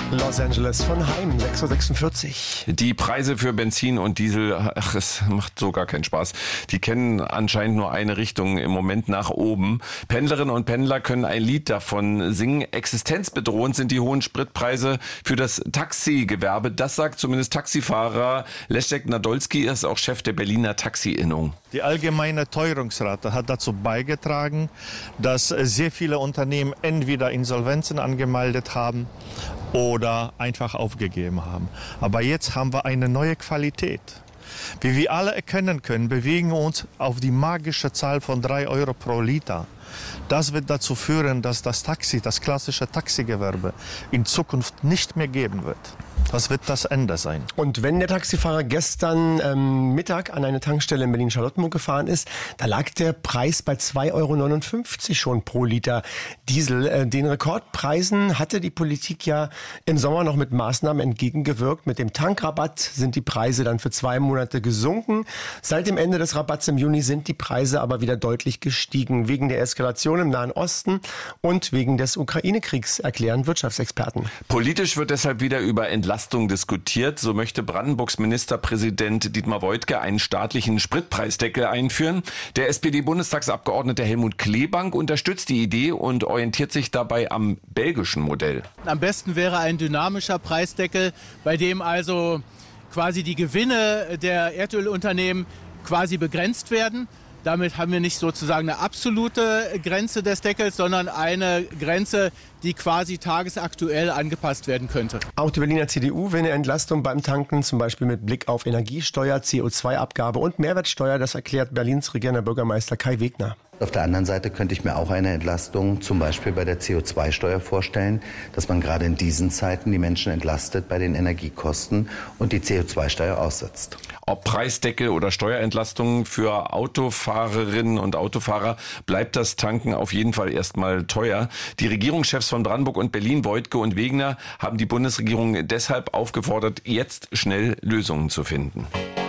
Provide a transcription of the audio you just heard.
Los Angeles von Heim, 6:46 Uhr. Die Preise für Benzin und Diesel, es macht so gar keinen Spaß. Die kennen anscheinend nur eine Richtung, im Moment nach oben. Pendlerinnen und Pendler können ein Lied davon singen. Existenzbedrohend sind die hohen Spritpreise für das Taxigewerbe. Das sagt zumindest Taxifahrer. Leszek Nadolski ist auch Chef der Berliner Taxi-Innung. Die allgemeine Teuerungsrate hat dazu beigetragen, dass sehr viele Unternehmen entweder Insolvenzen angemeldet haben oder einfach aufgegeben haben. Aber jetzt haben wir eine neue Qualität. Wie wir alle erkennen können, bewegen wir uns auf die magische Zahl von 3 Euro pro Liter. Das wird dazu führen, dass das klassische Taxigewerbe in Zukunft nicht mehr geben wird. Das wird das Ende sein. Und wenn der Taxifahrer gestern Mittag an eine Tankstelle in Berlin-Charlottenburg gefahren ist, da lag der Preis bei 2,59 € schon pro Liter Diesel. Den Rekordpreisen hatte die Politik ja im Sommer noch mit Maßnahmen entgegengewirkt. Mit dem Tankrabatt sind die Preise dann für 2 Monate gesunken. Seit dem Ende des Rabatts im Juni sind die Preise aber wieder deutlich gestiegen. Wegen der Eskalation im Nahen Osten und wegen des Ukraine-Kriegs, erklären Wirtschaftsexperten. Politisch wird deshalb wieder über Entlastung diskutiert. So möchte Brandenburgs Ministerpräsident Dietmar Woidke einen staatlichen Spritpreisdeckel einführen. Der SPD-Bundestagsabgeordnete Helmut Kleebank unterstützt die Idee und orientiert sich dabei am belgischen Modell. Am besten wäre ein dynamischer Preisdeckel, bei dem also quasi die Gewinne der Erdölunternehmen quasi begrenzt werden. Damit haben wir nicht sozusagen eine absolute Grenze des Deckels, sondern eine Grenze, die quasi tagesaktuell angepasst werden könnte. Auch die Berliner CDU will eine Entlastung beim Tanken, zum Beispiel mit Blick auf Energiesteuer, CO2-Abgabe und Mehrwertsteuer. Das erklärt Berlins regierender Bürgermeister Kai Wegner. Auf der anderen Seite könnte ich mir auch eine Entlastung zum Beispiel bei der CO2-Steuer vorstellen, dass man gerade in diesen Zeiten die Menschen entlastet bei den Energiekosten und die CO2-Steuer aussetzt. Ob Preisdeckel oder Steuerentlastungen für Autofahrerinnen und Autofahrer, bleibt das Tanken auf jeden Fall erstmal teuer. Die Regierungschefs von Brandenburg und Berlin, Woidke und Wegner, haben die Bundesregierung deshalb aufgefordert, jetzt schnell Lösungen zu finden.